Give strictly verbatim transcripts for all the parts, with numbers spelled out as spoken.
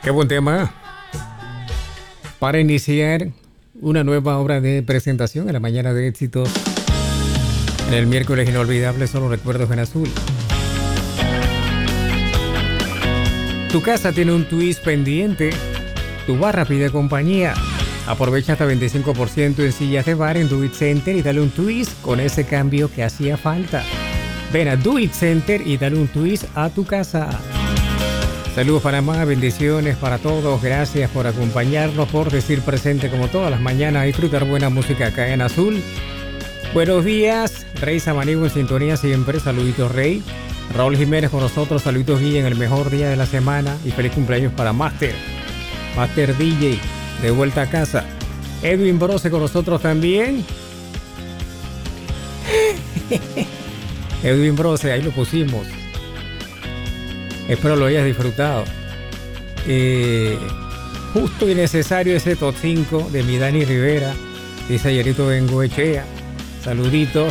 Qué buen tema para iniciar una nueva obra de presentación en la mañana de éxitos. En el miércoles inolvidable son los recuerdos en azul. Tu casa tiene un twist pendiente. Tu barra pide compañía. Aprovecha hasta veinticinco por ciento en sillas de bar en Do It Center y dale un twist con ese cambio que hacía falta. Ven a Do It Center y dale un twist a tu casa. Saludos Panamá, bendiciones para todos. Gracias por acompañarnos, por decir presente como todas las mañanas, disfrutar buena música acá en azul. Buenos días, Rey Samaniego en sintonía siempre. Saluditos Rey. Raúl Jiménez con nosotros. Saluditos Guille en el mejor día de la semana. Y feliz cumpleaños para Master. Master D J, de vuelta a casa. Edwin Brose con nosotros también. Edwin Brose, ahí lo pusimos. Espero lo hayas disfrutado. Eh, justo y necesario ese top cinco de mi Dani Rivera. Dice Ayerito Bengoechea. Saluditos.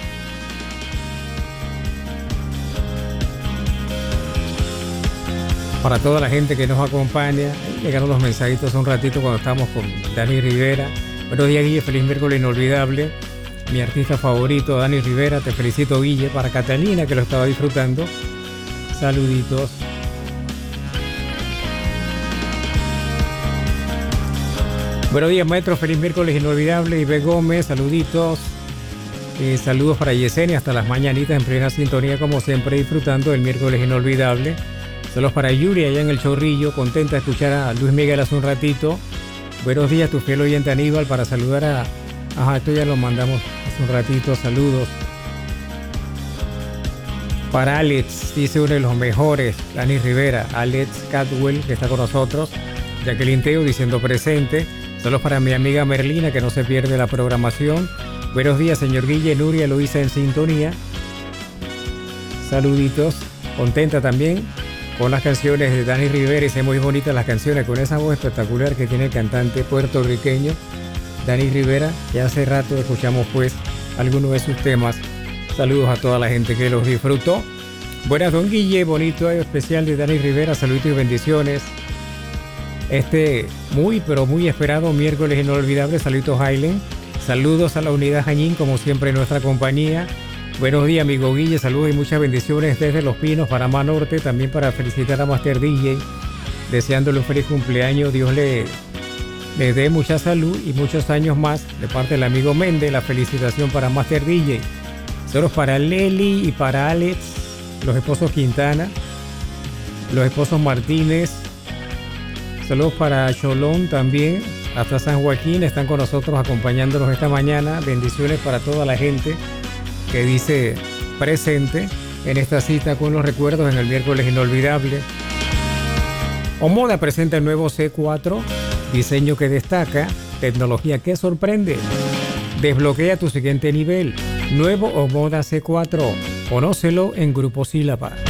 Para toda la gente que nos acompaña. Llegaron los mensajitos un ratito cuando estábamos con Dani Rivera. Buenos días Guille, feliz miércoles inolvidable. Mi artista favorito, Dani Rivera. Te felicito Guille. Para Catalina que lo estaba disfrutando. Saluditos. Buenos días maestro, feliz miércoles inolvidable. Ibe Gómez, saluditos. Eh, saludos para Yesenia hasta las mañanitas en plena sintonía como siempre disfrutando del miércoles inolvidable. Saludos para Yuri allá en el Chorrillo, contenta de escuchar a Luis Miguel hace un ratito. Buenos días tu fiel oyente Aníbal para saludar a... Ajá, esto ya lo mandamos hace un ratito, saludos. Para Alex, dice uno de los mejores, Dani Rivera, Alex Catwell, que está con nosotros. Jacqueline Teo diciendo presente. Saludos para mi amiga Merlina, que no se pierde la programación. Buenos días, señor Guille, Nuria, Luisa en sintonía. Saluditos. Contenta también con las canciones de Dani Rivera. Y se muy bonitas las canciones con esa voz espectacular que tiene el cantante puertorriqueño Dani Rivera. Que hace rato escuchamos pues algunos de sus temas. Saludos a toda la gente que los disfrutó. Buenas, don Guille, bonito especial de Dani Rivera, saludos y bendiciones. Este muy, pero muy esperado miércoles inolvidable, saludos Highland. Saludos a la unidad Jañín, como siempre en nuestra compañía. Buenos días, amigo Guille, saludos y muchas bendiciones desde Los Pinos, Panamá Norte. También para felicitar a Master D J, deseándole un feliz cumpleaños. Dios le, le dé mucha salud y muchos años más. De parte del amigo Méndez, la felicitación para Master D J. Saludos para Leli y para Alex, los esposos Quintana, los esposos Martínez. Saludos para Cholón también, hasta San Joaquín, están con nosotros acompañándonos esta mañana. Bendiciones para toda la gente que dice presente en esta cita con los recuerdos en el miércoles inolvidable. Omoda presenta el nuevo C cuatro, diseño que destaca, tecnología que sorprende. Desbloquea tu siguiente nivel. Nuevo Omoda C cuatro. Conócelo en Grupo Sílaba.